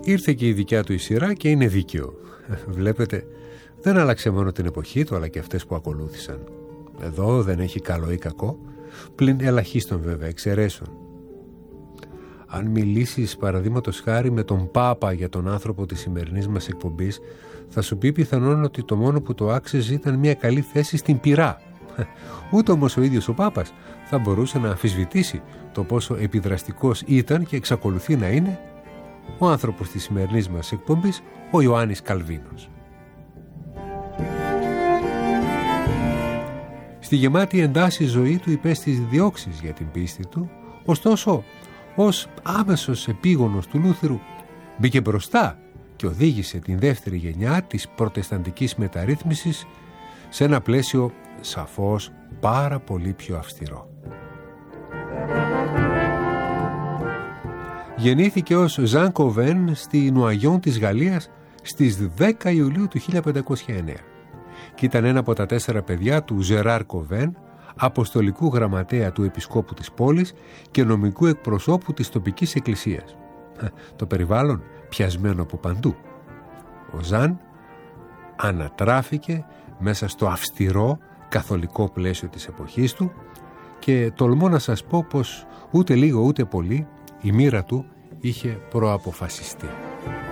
ήρθε και η δικιά του η σειρά και είναι δίκαιο. Βλέπετε, δεν άλλαξε μόνο την εποχή του, αλλά και αυτές που ακολούθησαν. Εδώ δεν έχει καλό ή κακό, πλην ελαχίστων βέβαια εξαιρέσεων. Αν μιλήσεις παραδείγματος χάρη με τον Πάπα για τον άνθρωπο της σημερινής μας εκπομπής, θα σου πει πιθανόν ότι το μόνο που το άξιζε ήταν μια καλή θέση στην πυρά. Ούτε όμως ο ίδιος ο Πάπας θα μπορούσε να αμφισβητήσει το πόσο επιδραστικός ήταν και εξακολουθεί να είναι ο άνθρωπος της σημερινής μας εκπομπής, ο Ιωάννης Καλβίνος. Στη γεμάτη εντάση ζωή του υπέστη διώξεις για την πίστη του, ωστόσο ως άμεσος επίγονος του Λούθερου μπήκε μπροστά και οδήγησε την δεύτερη γενιά της προτεσταντικής μεταρρύθμισης σε ένα πλαίσιο σαφώς πάρα πολύ πιο αυστηρό. Γεννήθηκε ως Ζαν Κοβέν στη Νουαγιόν της Γαλλίας στις 10 Ιουλίου του 1509 και ήταν ένα από τα 4 παιδιά του Ζεράρ Κοβέν, αποστολικού γραμματέα του επισκόπου της πόλης και νομικού εκπροσώπου της τοπικής εκκλησίας. Το περιβάλλον πιασμένο από παντού. Ο Ζαν ανατράφηκε μέσα στο αυστηρό καθολικό πλαίσιο της εποχής του και τολμώ να σας πω πως ούτε λίγο ούτε πολύ η μοίρα του είχε προαποφασιστεί.